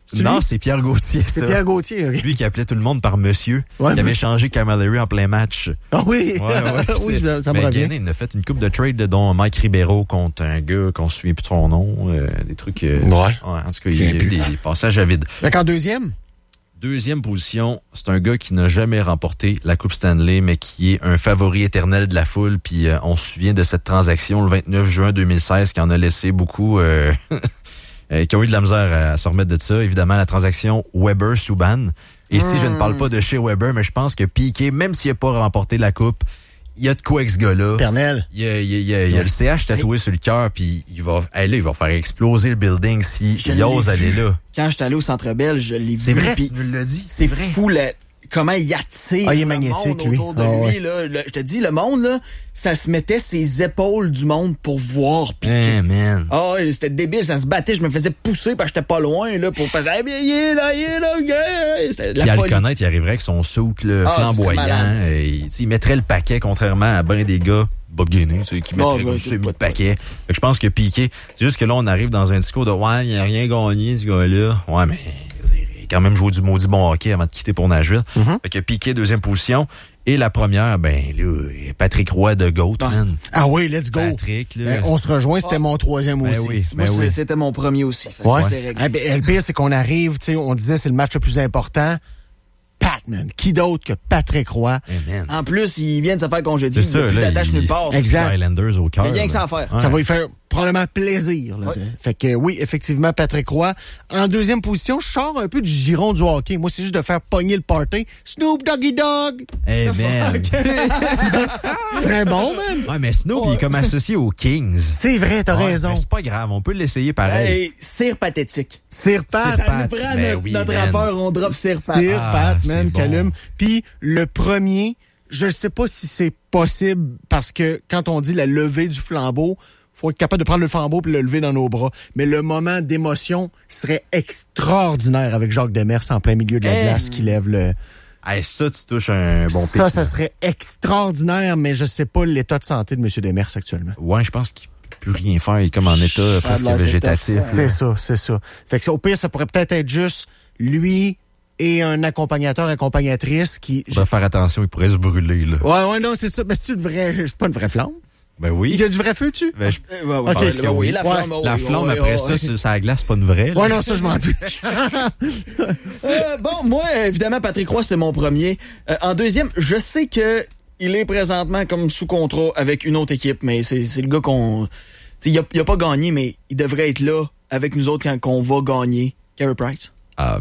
Non, c'est Pierre Gauthier, ça. C'est Pierre Gauthier, OK. Lui qui appelait tout le monde par monsieur, qui avait changé Camilleri en plein match. Ah oui! Ouais, oui, ça me revient. Gagné, il a fait une coupe de trade, dont Mike Ribeiro contre un gars qu'on ne se souvient plus de son nom. Des trucs... ouais. En tout cas, il y a eu des passages à vide. Fait qu'en deuxième? Deuxième position, c'est un gars qui n'a jamais remporté la Coupe Stanley, mais qui est un favori éternel de la foule. Puis on se souvient de cette transaction le 29 juin 2016 qui en a laissé beaucoup... qui ont eu de la misère à se remettre de ça. Évidemment, la transaction Weber-Subban. Et si je ne parle pas de chez Weber, mais je pense que Piqué, même s'il n'a pas remporté la Coupe, il y a de quoi avec ce gars-là. Pernel. Il y a le CH tatoué sur le cœur, puis il va faire exploser le building s'il ose aller là. Quand j'étais allé au Centre Bell, je l'ai vu. C'est vrai, tu nous l'as dit. C'est vrai. Fou, comment il attire il est magnétique, le monde autour de lui. Ouais. Là. Je te dis, le monde, là, ça se mettait ses épaules du monde pour voir Piqué. Man. C'était débile, ça se battait, je me faisais pousser parce que j'étais pas loin là, pour passer. Eh bien, il est là, gars! C'était de la Puis à le folie. connaître, il arriverait avec son soute flamboyant. Il mettrait le paquet, contrairement à ben des gars Bob Guinée, qui mettrait comme semi-paquet. Fait que je pense que Piqué, c'est juste que là, on arrive dans un discours de « Ouais, il n'a rien gagné, ce gars-là. » Ouais, mais il a quand même joué du maudit bon hockey avant de quitter pour Nashville. Fait que Piqué, deuxième position. Et la première, Patrick Roy de GOAT, man. Ah oui, let's go. Patrick, là. On se rejoint, c'était mon troisième aussi. Oui, Moi, c'était mon premier aussi. Ouais. Ça, c'est réglé. Le pire, c'est qu'on arrive, on disait c'est le match le plus important. Man. Qui d'autre que Patrick Roy? En plus, il vient de se faire congédier. C'est ça, il n'a plus d'attache nulle part. Exact. Islanders au cœur. Il y a rien que ça à faire. Ouais. Ça va lui faire probablement plaisir. Là, Fait que oui, effectivement, Patrick Roy. En deuxième position, je sors un peu du giron du hockey. Moi, c'est juste de faire pogner le party. Snoop Doggy Dogg! Hey, man. Ce serait bon, man. Ouais, mais Snoop, il est comme associé aux Kings. C'est vrai, t'as raison. Mais c'est pas grave, on peut l'essayer pareil. Hey, cire pathétique. Sir Pat. Ça nous prend notre rappeur, on drop Sir Pat. Sir Pat, man, c'est bon. Calum. Puis le premier, je ne sais pas si c'est possible parce que quand on dit la levée du flambeau, faut être capable de prendre le flambeau et le lever dans nos bras. Mais le moment d'émotion serait extraordinaire avec Jacques Demers en plein milieu de la glace qui lève le... Hey, ça, tu touches un bon pic. Ça serait extraordinaire, mais je sais pas l'état de santé de M. Demers actuellement. Ouais, je pense qu'il peut plus rien faire. Il est comme en état presque végétatif. C'est ça. Fait que au pire, ça pourrait peut-être être juste lui et un accompagnatrice qui... Il faudrait faire attention, il pourrait se brûler, là. Ouais, non, c'est ça. Mais c'est pas une vraie flamme. Ben oui. Il y a du vrai feu dessus? Ben, je pense que oui. La flamme, la flamme après ça, ça la glace, c'est pas une vraie. Là. Ouais, non, ça, je m'en doute. Bon, moi, évidemment, Patrick Roy, c'est mon premier. En deuxième, je sais que il est présentement comme sous contrat avec une autre équipe, mais c'est le gars qu'on... Il a pas gagné, mais il devrait être là avec nous autres quand on va gagner. Carey Price.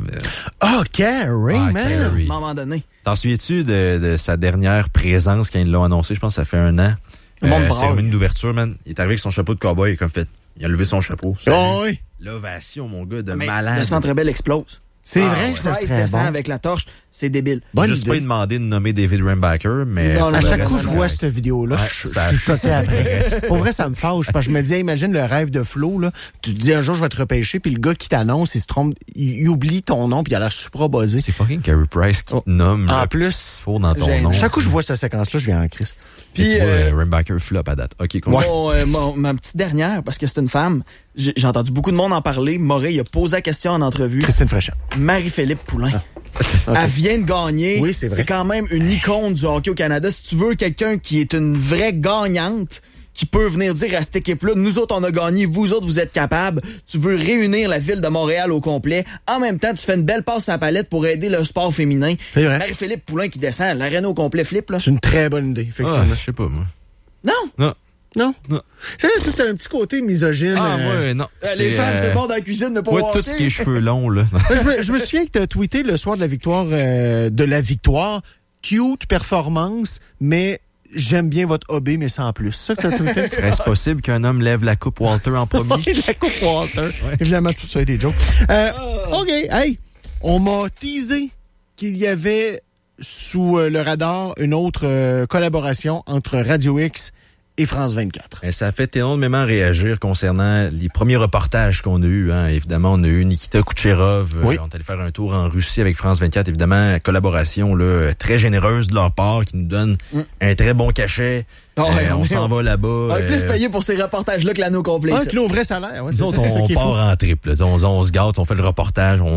Carey, man! À un moment donné. T'en souviens-tu de sa dernière présence quand ils l'ont annoncé? Je pense que ça fait 1 an. Cérémonie d'ouverture, man. Il est arrivé avec son chapeau de cowboy, il a levé son chapeau. Oui. L'ovation, mon gars, de Mais malade. Le Centre Bell explose. C'est vrai que ça Price serait descend bon. avec la torche, c'est débile. Juste pas demandé de nommer David Rembacker, mais... Non, À chaque reste, coup, je vois cette vidéo-là, je suis choqué après. Pour vrai, ça me fâche, parce que je me dis, imagine le rêve de Flo, là. Tu te dis, un jour, je vais te repêcher, puis le gars qui t'annonce, il se trompe, il oublie ton nom, puis il a l'air super buzzé. C'est fucking Carey Price qui te nomme. En là, plus, faut dans ton nom. Chaque coup, je vois cette séquence-là, je viens en crise. Puis Rembacker flop à date. OK, Ma petite dernière, parce que c'est une femme, j'ai entendu beaucoup de monde en parler. Moret, il a posé la question en entrevue. Christine Fréchette. Marie-Philippe Poulin. Okay. Elle vient de gagner. Oui, c'est vrai. C'est quand même une icône du hockey au Canada. Si tu veux quelqu'un qui est une vraie gagnante, qui peut venir dire à cette équipe-là, nous autres, on a gagné, vous autres, vous êtes capables. Tu veux réunir la ville de Montréal au complet. En même temps, tu fais une belle passe à la palette pour aider le sport féminin. C'est vrai. Marie-Philippe Poulin qui descend, l'aréna au complet flip, là. C'est une très bonne idée, effectivement. Je sais pas, moi. Non! Non? C'est tout un petit côté misogyne. Ouais, non. Les femmes, c'est bon dans la cuisine de pas Ouais, tout ce qui est cheveux longs, là. je me souviens que tu as tweeté le soir de la victoire, cute performance, mais j'aime bien votre hobby, mais sans plus. Ça, t'as tweeté? Serait-ce possible qu'un homme lève la coupe Walter en premier? La coupe Walter. Ouais. Évidemment, tout ça est des jokes. OK, hey, on m'a teasé qu'il y avait sous le radar une autre collaboration entre Radio X et France 24. Et ça a fait énormément réagir concernant les premiers reportages qu'on a eus. Hein. Évidemment, on a eu Nikita Kucherov. On est allé faire un tour en Russie avec France 24. Évidemment, collaboration là, très généreuse de leur part qui nous donne un très bon cachet. On s'en va là-bas. On est plus payé pour ces reportages-là que l'anneau complet. Que le vrai salaire. Ouais, nous autres, on part en triple. On se gâte, on fait le reportage,